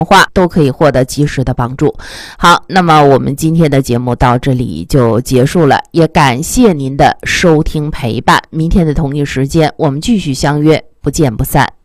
话都可以获得及时的帮助。好，那么我们今天的节目到这里就结束了，也感谢您的收听陪伴。明天的同一时间我们继续相约，不见不散。